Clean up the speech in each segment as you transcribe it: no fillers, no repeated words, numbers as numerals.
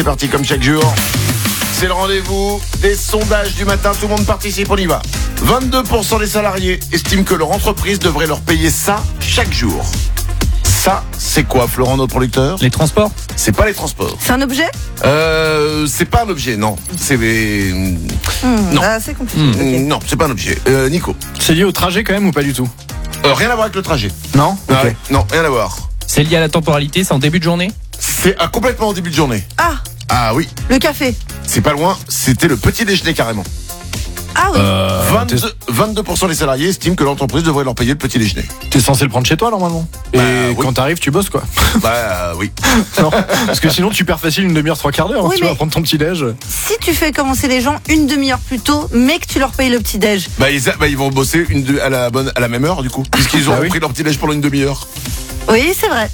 C'est parti comme chaque jour. C'est le rendez-vous des sondages du matin. Tout le monde participe, on y va. 22% des salariés estiment que leur entreprise devrait leur payer ça chaque jour. Ça, c'est quoi, Florent, notre producteur ? Les transports ? C'est pas les transports. C'est un objet ? C'est pas un objet, non. C'est non. C'est compliqué. Ok. Non, c'est pas un objet. Nico. C'est lié au trajet quand même ou pas du tout? Rien à voir avec le trajet. Non. Ah ouais, non, rien à voir. C'est lié à la temporalité, c'est en début de journée ? C'est complètement au début de journée. Ah oui, Le café. c'est pas loin. C'était le petit déjeuner carrément. Ah oui. 22% des salariés estiment que l'entreprise devrait leur payer le petit déjeuner. T'es censé le prendre chez toi normalement. Et oui. quand t'arrives, tu bosses quoi. Bah oui. Non, parce que sinon tu perds facile une demi-heure, trois quarts d'heure. Oui, Tu mais- vas prendre ton petit déj. Si tu fais commencer les gens une demi-heure plus tôt, mais que tu leur payes le petit-déj. Ils vont bosser à la même heure du coup, puisqu'ils ont Ah oui. pris leur petit déj pendant une demi-heure. Oui, c'est vrai.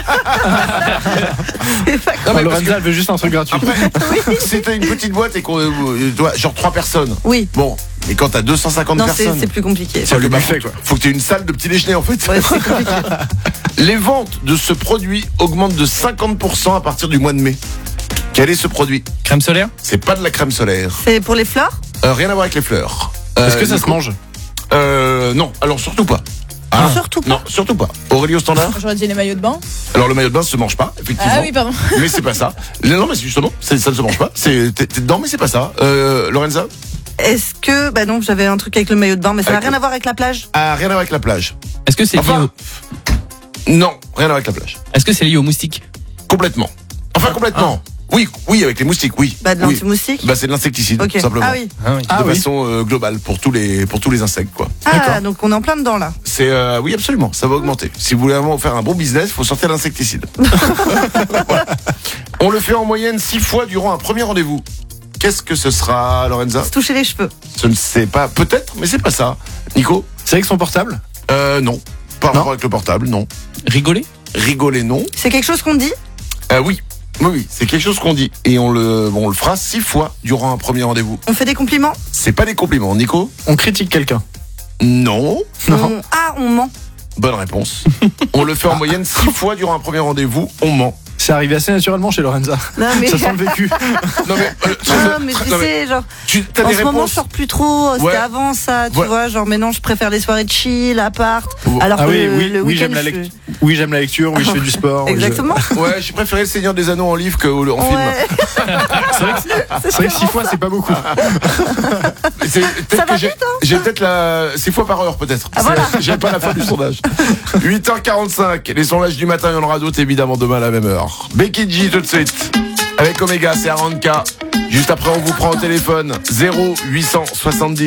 C'est pas Non, mais parce Lorenza, elle veut juste un truc gratuit. Après, si t'as une petite boîte et qu'on doit genre 3 personnes. Oui. Bon, mais quand t'as 250 Non, personnes. c'est plus compliqué. C'est le bah, buffet quoi. Faut que tu aies une salle de petit déjeuner en fait. Ouais, c'est compliqué. Les ventes de ce produit augmentent de 50% à partir du mois de mai. Quel est ce produit ? Crème solaire ? C'est pas de la crème solaire. C'est pour les fleurs ? Rien à voir avec les fleurs. Est-ce que ça Nico se mange? Non, alors surtout pas. Surtout pas. Non, surtout pas. Aurélie au standard ? J'aurais dit les maillots de bain. Alors le maillot de bain se mange pas, effectivement. Ah oui, pardon. Mais c'est pas ça. Non, mais justement, ça ne se mange pas. T'es dedans, mais c'est pas ça. Lorenza ? Est-ce que... Bah non, j'avais un truc avec le maillot de bain, mais ça n'a Avec rien à voir avec la plage. Rien à voir avec la plage. Est-ce que c'est Enfin, lié Non, rien à voir avec la plage. Est-ce que c'est lié aux moustiques ? Complètement. Enfin, complètement. Oui, avec les moustiques, oui. Bah de Oui. l'anti-moustique. Bah, c'est de l'insecticide, Ok. tout simplement. Ah oui. De façon globale, pour tous les insectes, quoi. Ah, donc on est en plein dedans là. C'est oui, absolument, ça va augmenter. Si vous voulez vraiment faire un bon business, il faut sortir l'insecticide. Voilà. On le fait en moyenne 6 fois durant un premier rendez-vous. Qu'est-ce que ce sera, Lorenza ? Se toucher les cheveux. Je ne sais pas, peut-être, mais c'est pas ça. Nico ? C'est avec son portable? Non. Pas rapport avec le portable, non. Rigoler ? Rigoler, non. C'est quelque chose qu'on dit ? Oui. Oui, c'est quelque chose qu'on dit. Et on le fera 6 fois durant un premier rendez-vous. On fait des compliments ? C'est pas des compliments. Nico ? On critique quelqu'un? Non. On ment. Bonne réponse. On le fait en moyenne 6 fois durant un premier rendez-vous. On ment. C'est arrivé assez naturellement chez Lorenza. Non mais... Ça sent le vécu. Non mais, Non, mais tu sais, genre, t'as en des ce moment, je réponses. sors plus trop. C'était Ouais. avant ça, tu Ouais. vois. Genre, maintenant, je préfère les soirées de chill, appart. Oh. Alors Ah que oui, le oui, week-end, j'aime la je- lecture. Oui, j'aime la lecture. Oui, je fais du sport. oui, Exactement. Ouais, j'ai préféré le Seigneur des Anneaux en livre qu'en film. Ouais. C'est vrai que 6 fois, c'est pas beaucoup. C'est peut-être Ça va que j'ai, vite, hein. j'ai peut-être 6 fois par heure peut-être. Ah, voilà. J'ai pas la fin du sondage. 8h45, les sondages du matin, il y en aura d'autres évidemment demain à la même heure. Becky G tout de suite. Avec Omega, c'est 40K. Juste après, on vous prend au téléphone. 0870